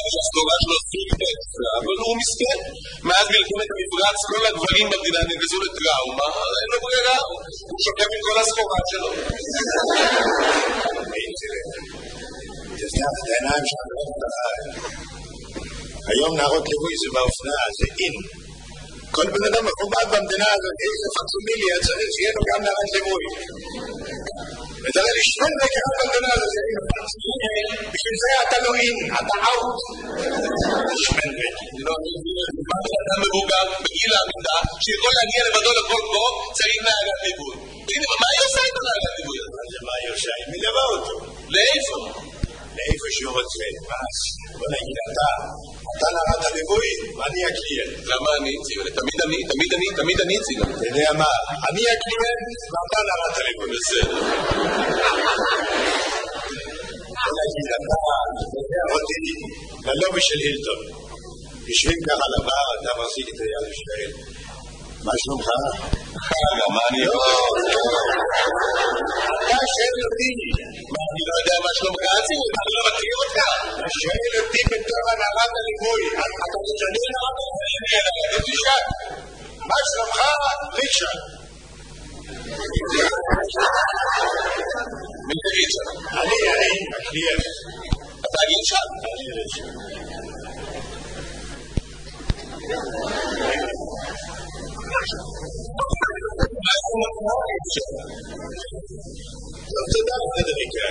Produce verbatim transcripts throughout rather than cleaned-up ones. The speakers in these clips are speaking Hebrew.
שהסגורה שלו סוג בצע, אבל הוא מסכן. מאז מלחמת המפרץ כל הגברים במדינה נגזו לטראומה, אין לו ברירה, הוא שוקף עם כל הסחורה שלו. תסתף את העיניים שלנו לא תחר. היום נערות ליווי זה באופנה, זה אין. כל בן אדם מכובד במדינה הזאת, איזה פקסימיליה צריך שיהיה לו גם נערת ליווי. ותראה לי שני נקרה במדינה הזאת, זה אין פקסימיליה, בשביל זה אתה לא אין, אתה אאוט. שמן בית. מה בן אדם מבוגר בגיל העמידה, שיכול להגיע לבדו לכל קום, צריך נערת ליווי. מה היא עושה איתו נערת ליווי? מה היא עושה? היא מלווה אותו. לאיפה? לאיפה שהוא רוצה. אז בוא נגיד אתה, אתה נערת הליווי, ואני הקליינט. למה אני? תמיד אני, תמיד אני, תמיד אני צילה. אתה יודע מה? אני הקליינט, ואתה נערת הליווי. בסדר. בוא נגיד אתה, אתה יודע אותי, ללובי של הילטון. יושבים ככה לבר, אתה מחזיק את היד ושואל. מה שלומך? מה אני... לא, אתה שואל אותי. מה, אני לא יודע מה שלומך עצימו? אני לא מכיר אותך. אתה שואל אותי בתור הנערת הליווי. אתה משנה נערת הליווי. תשאל. מה שלומך? ריצ'רד. מי זה ריצ'רד? אני, אני, הקליינט. אתה ריצ'רד? אני ריצ'רד. טוב, תודה פדריקה.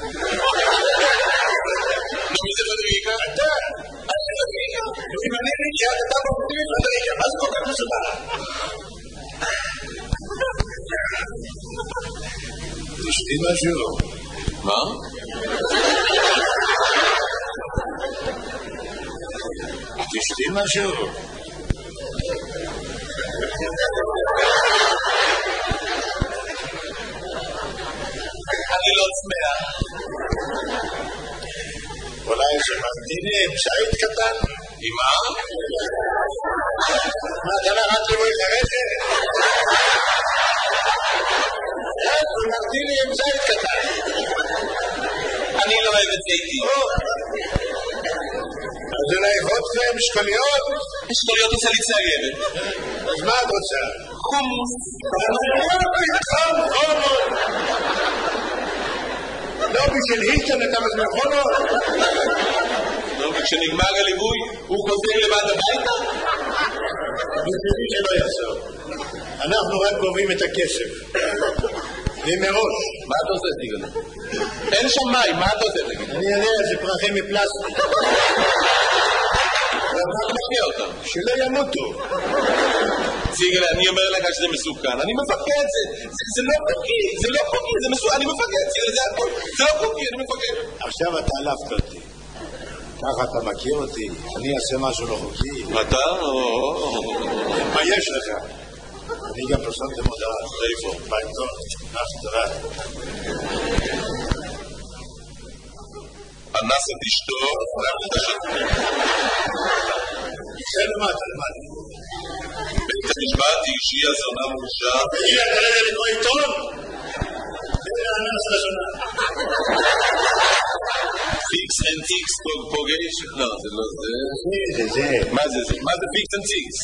מי זה פדריקה? אתה. אם אני ריצ'רד, אתה מפתיע פדריקה. מה זה כל כך מסודר? תשתי משהו. מה? תשתי משהו. אני לא צמאה. אולי זה ממתיני עם שייט קטן? עם מה? מה, אתה נערת ליווי חרדת? זה ממתיני עם שייט קטן. אני לא אוהב את זיתי. אז אולי וודקה עם שקוליות? שקוליות עושה לי צייבת. אז מה את רוצה? חומוס. חם, חומוס. לא בשביל הילטון אתה מזמן חומוס? לא, וכשנגמר הליווי הוא חוזר לבד הביתה? בשבילי שלא יעשור. אנחנו רק גובים את הכסף. ומראש. מה אתה עושה, סיגל? אין שם מים, מה אתה עושה, סיגל? אני יודע, זה פרחים מפלסטיק. אתה מכיר אותם. שלא ימותו. סיגל, אני אומר לך שזה מסוכן. אני מפקד, זה לא חוקי, זה לא חוקי, זה מסוכן. אני מפקד, סיגל, זה הכל. זה לא חוקי, אני מפקד. עכשיו אתה עלפת אותי. ככה אתה מכיר אותי. אני אעשה משהו לא חוקי. אתה? מה יש לך? אני גם פרסמתי מודעה. איפה? בעיתון. אך תראה. אנס את אשתו, נפת השתו. זה למטה, למטה. בית המשפט אישי הזונה מורשע. הגיע כרגע לקרוא עיתון? זה האנס לזונה. פיקס אנד טיקס פוגש? לא, זה לא זה. זה, זה, זה. מה זה זה? מה זה פיקס אנד טיקס?